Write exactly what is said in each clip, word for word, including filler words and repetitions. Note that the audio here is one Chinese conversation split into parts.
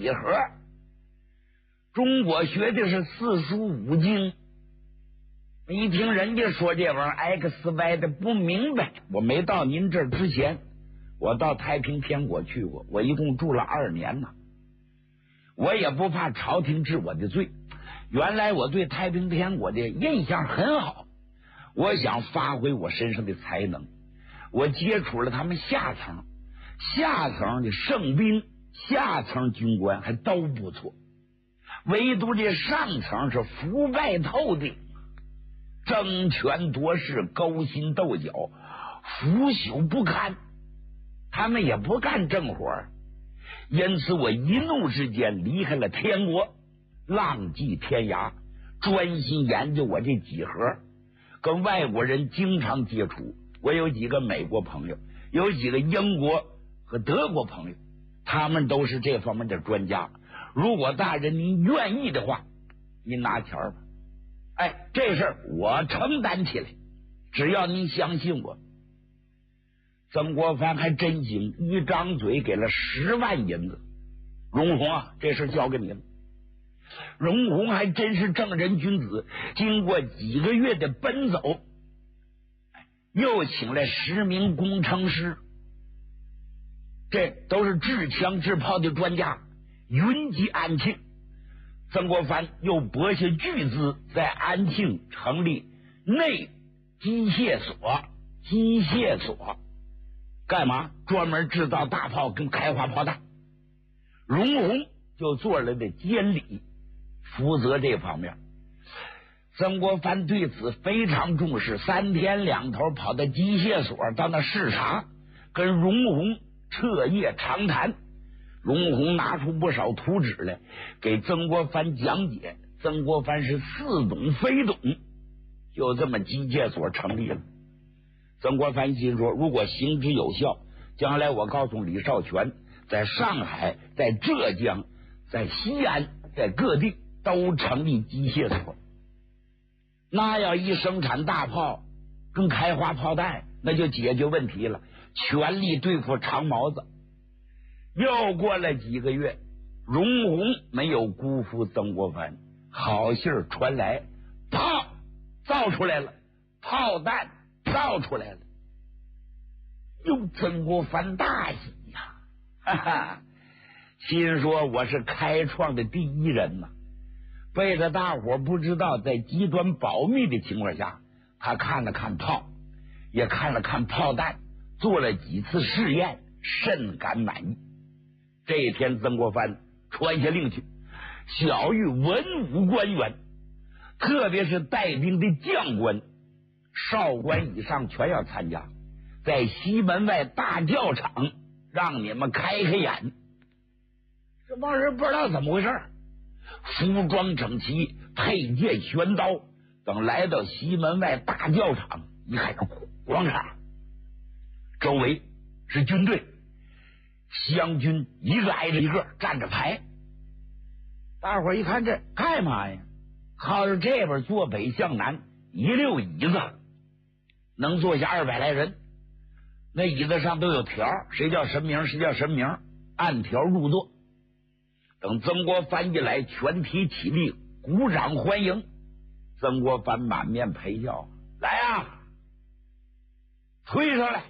几何。中国学的是四书五经，一听人家说这玩意儿 X Y 的不明白。我没到您这儿之前，我到太平天国去过，我一共住了二年呢。我也不怕朝廷治我的罪，原来我对太平天国的印象很好，我想发挥我身上的才能。我接触了他们下层，下层的圣兵，下层军官还都不错，唯独这上层是腐败透顶，争权夺势，勾心斗角，腐朽不堪，他们也不干正活。因此我一怒之间离开了天国，浪迹天涯，专心研究我这几何，跟外国人经常接触。我有几个美国朋友，有几个英国和德国朋友，他们都是这方面的专家。如果大人您愿意的话，您拿钱吧，哎，这事儿我承担起来，只要您相信我。曾国藩还真行，一张嘴给了十万银子。荣鸿啊，这事交给你了。荣鸿还真是正人君子，经过几个月的奔走，又请来十名工程师，这都是制枪制炮的专家，云集安庆。曾国藩又拨下巨资，在安庆成立内机械所，机械所干嘛？专门制造大炮跟开花炮弹。荣鸿就做了的监理，负责这方面。曾国藩对此非常重视，三天两头跑到机械所到那视察，跟荣鸿彻夜长谈。荣鸿拿出不少图纸来给曾国藩讲解，曾国藩是似懂非懂，就这么机械所成立了。曾国藩心说，如果行之有效，将来我告诉李少泉，在上海，在浙江，在西安，在各地都成立机械所，那要一生产大炮跟开花炮弹，那就解决问题了，全力对付长毛子。又过了几个月，荣鸿没有辜负曾国藩，好信儿传来，炮造出来了，炮弹造出来了。哟，曾国藩大喜呀，哈哈，心说我是开创的第一人呐。背着大伙不知道，在极端保密的情况下，他看了看炮，也看了看炮弹，做了几次试验，甚感满意。这一天，曾国藩传下令去，晓谕文武官员，特别是带兵的将官、少官以上全要参加，在西门外大教场让你们开开眼。这帮人不知道怎么回事，服装整齐，佩剑悬刀，等来到西门外大教场，一看广场周围是军队，湘军一个挨着一个站着排。大伙一看这干嘛呀？靠着这边坐北向南，一溜椅子能坐下二百来人，那椅子上都有条，谁叫什么名谁叫什么名，按条入座。等曾国藩一来，全体起立鼓掌欢迎。曾国藩满面陪笑，来啊，推上来，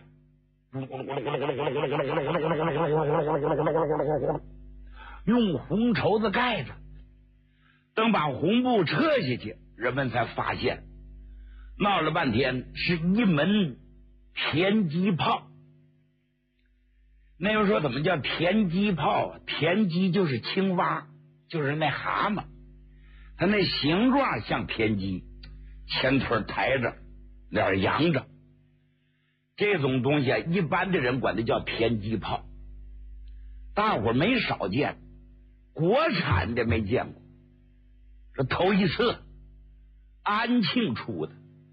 用红绸子盖着。等把红布撤下去，人们才发现闹了半天是一门田鸡炮。那人说怎么叫田鸡炮啊？田鸡就是青蛙，就是那蛤蟆，它那形状像田鸡，前腿抬着，脸扬着。这种东西啊，一般的人管它叫田鸡炮，大伙没少见，国产的没见过，这头一次安庆出的。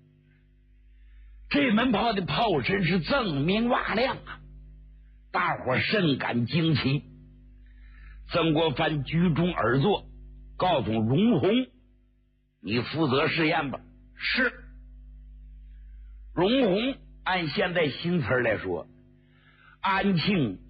这门炮的炮身是锃明瓦亮啊，大伙甚感惊奇。曾国藩居中而坐，告诉荣鸿，你负责试验吧。是。荣鸿按现在新词来说，安庆